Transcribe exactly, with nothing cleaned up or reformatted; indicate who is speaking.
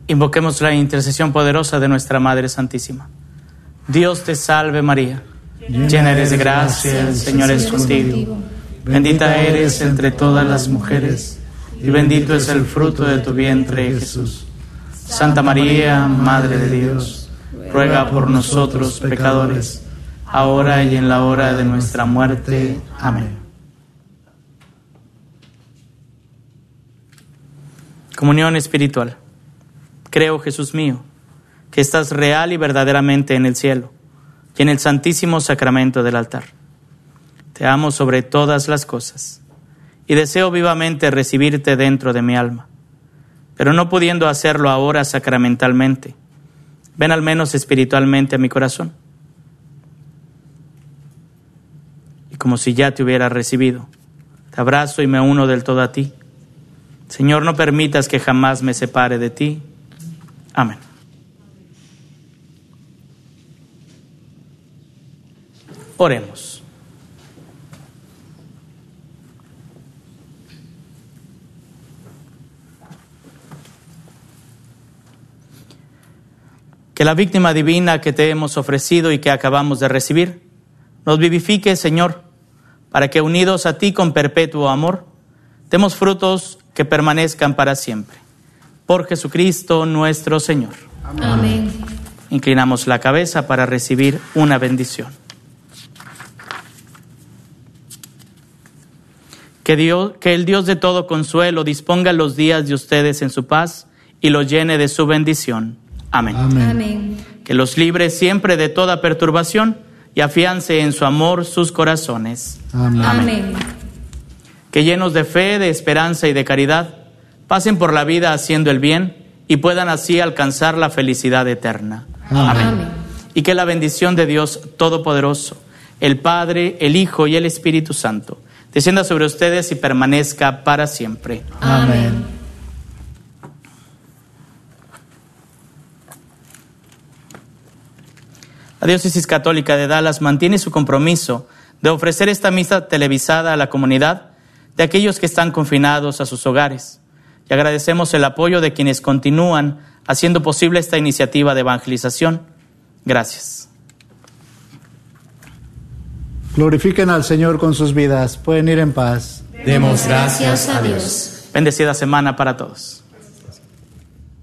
Speaker 1: Invoquemos la intercesión poderosa de nuestra Madre Santísima. Dios te salve María, llena eres de gracia, el Señor es contigo. Bendita eres entre todas las mujeres, y bendito es el fruto de tu vientre, Jesús. Santa María, Madre de Dios, ruega por nosotros pecadores, ahora y en la hora de nuestra muerte. Amén. Comunión espiritual. Creo, Jesús mío, que estás real y verdaderamente en el cielo y en el santísimo sacramento del altar. Te amo sobre todas las cosas y deseo vivamente recibirte dentro de mi alma, pero no pudiendo hacerlo ahora sacramentalmente, ven al menos espiritualmente a mi corazón. Y como si ya te hubiera recibido, te abrazo y me uno del todo a ti. Señor, no permitas que jamás me separe de ti. Amén. Oremos. Que la víctima divina que te hemos ofrecido y que acabamos de recibir nos vivifique, Señor, para que unidos a ti con perpetuo amor, demos frutos que permanezcan para siempre. Por Jesucristo nuestro Señor.
Speaker 2: Amén.
Speaker 1: Inclinamos la cabeza para recibir una bendición. Que Dios, que el Dios de todo consuelo disponga los días de ustedes en su paz y los llene de su bendición. Amén.
Speaker 2: Amén. Amén.
Speaker 1: Que los libre siempre de toda perturbación y afiance en su amor sus corazones.
Speaker 2: Amén. Amén.
Speaker 1: Que llenos de fe, de esperanza y de caridad, pasen por la vida haciendo el bien y puedan así alcanzar la felicidad eterna.
Speaker 2: Amén. Amén.
Speaker 1: Y que la bendición de Dios Todopoderoso, el Padre, el Hijo y el Espíritu Santo, descienda sobre ustedes y permanezca para siempre.
Speaker 2: Amén.
Speaker 1: La Diócesis Católica de Dallas mantiene su compromiso de ofrecer esta misa televisada a la comunidad de aquellos que están confinados a sus hogares. Y agradecemos el apoyo de quienes continúan haciendo posible esta iniciativa de evangelización. Gracias.
Speaker 3: Glorifiquen al Señor con sus vidas. Pueden ir en paz.
Speaker 2: Demos gracias a Dios.
Speaker 1: Bendecida semana para todos.